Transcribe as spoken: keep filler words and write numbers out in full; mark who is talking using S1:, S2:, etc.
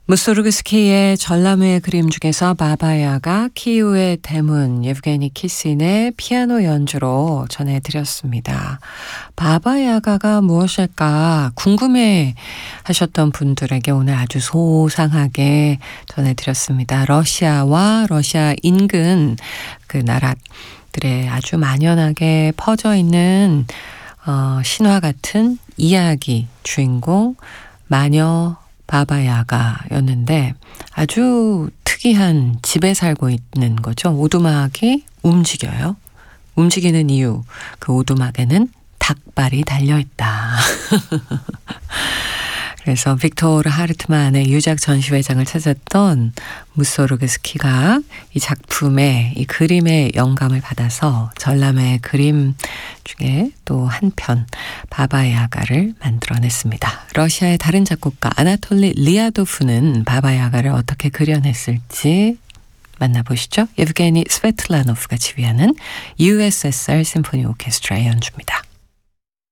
S1: 무소르그스키의 전람회의 그림 중에서 바바야가, 키우의 대문, 예브게니 키신의 피아노 연주로 전해드렸습니다. 바바야가가 무엇일까 궁금해 하셨던 분들에게 오늘 아주 소상하게 전해드렸습니다. 러시아와 러시아 인근 그 나라들에 아주 만연하게 퍼져 있는 어, 신화 같은 이야기 주인공 마녀 바바야가였는데 아주 특이한 집에 살고 있는 거죠. 오두막이 움직여요. 움직이는 이유, 그 오두막에는 닭발이 달려있다. 그래서 빅토르 하르트만의 유작 전시회장을 찾았던 무소르그스키가 이 작품에, 이 그림의 영감을 받아서 전람회 그림 중에 또 한 편 바바야가를 만들어냈습니다. 러시아의 다른 작곡가 아나톨리 리아도프는 바바야가를 어떻게 그려냈을지 만나보시죠. 예브게니 스베틀라노프가 지휘하는 유에스에스알 심포니 오케스트라의 연주입니다.